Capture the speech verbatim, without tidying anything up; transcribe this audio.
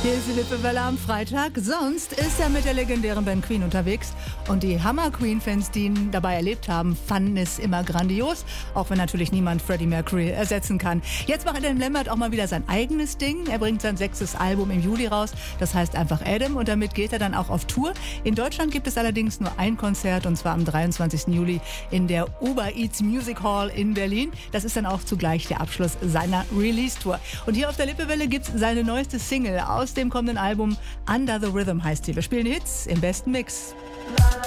Hier ist die Lippewelle am Freitag. Sonst ist er mit der legendären Band Queen unterwegs. Und die Hammer-Queen-Fans, die ihn dabei erlebt haben, fanden es immer grandios. Auch wenn natürlich niemand Freddie Mercury ersetzen kann. Jetzt macht Adam Lambert auch mal wieder sein eigenes Ding. Er bringt sein sechstes Album im Juli raus. Das heißt einfach Adam. Und damit geht er dann auch auf Tour. In Deutschland gibt es allerdings nur ein Konzert. Und zwar am dreiundzwanzigsten Juli in der Uber Eats Music Hall in Berlin. Das ist dann auch zugleich der Abschluss seiner Release-Tour. Und hier auf der Lippewelle gibt's seine neueste Single aus dem kommenden Album Under the Rhythm heißt sie. Wir spielen Hits im besten Mix.